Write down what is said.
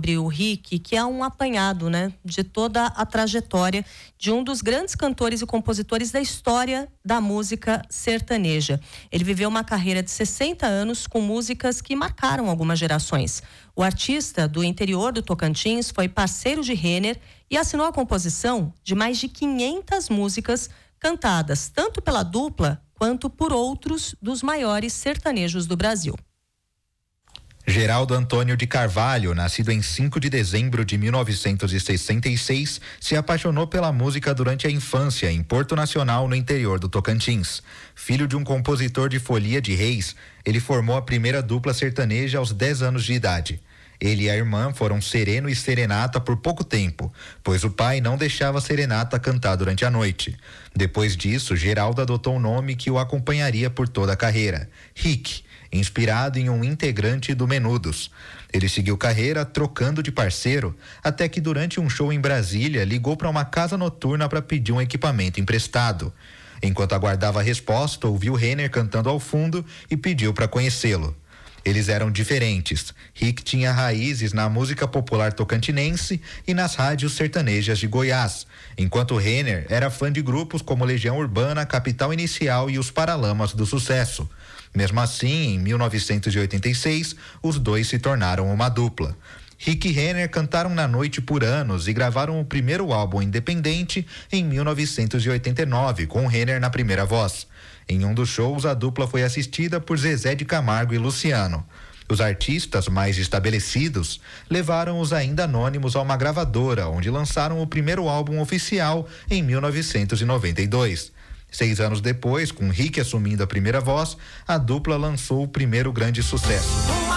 sobre o Rick, que é um apanhado, né, de toda a trajetória de um dos grandes cantores e compositores da história da música sertaneja. Ele viveu uma carreira de 60 anos com músicas que marcaram algumas gerações. O artista do interior do Tocantins foi parceiro de Renner e assinou a composição de mais de 500 músicas cantadas tanto pela dupla quanto por outros dos maiores sertanejos do Brasil. Geraldo Antônio de Carvalho, nascido em 5 de dezembro de 1966, se apaixonou pela música durante a infância em Porto Nacional, no interior do Tocantins. Filho de um compositor de Folia de Reis, ele formou a primeira dupla sertaneja aos 10 anos de idade. Ele e a irmã foram sereno e serenata por pouco tempo, pois o pai não deixava a serenata cantar durante a noite. Depois disso, Geraldo adotou um nome que o acompanharia por toda a carreira: Rick, inspirado em um integrante do Menudos. Ele seguiu carreira trocando de parceiro, até que durante um show em Brasília ligou para uma casa noturna para pedir um equipamento emprestado. Enquanto aguardava a resposta, ouviu Renner cantando ao fundo e pediu para conhecê-lo. Eles eram diferentes. Rick tinha raízes na música popular tocantinense e nas rádios sertanejas de Goiás, enquanto Renner era fã de grupos como Legião Urbana, Capital Inicial e os Paralamas do Sucesso. Mesmo assim, em 1986, os dois se tornaram uma dupla. Rick e Renner cantaram na noite por anos e gravaram o primeiro álbum independente em 1989, com Renner na primeira voz. Em um dos shows, a dupla foi assistida por Zezé de Camargo e Luciano. Os artistas mais estabelecidos levaram os ainda anônimos a uma gravadora, onde lançaram o primeiro álbum oficial em 1992. 6 anos depois, com Rick assumindo a primeira voz, a dupla lançou o primeiro grande sucesso.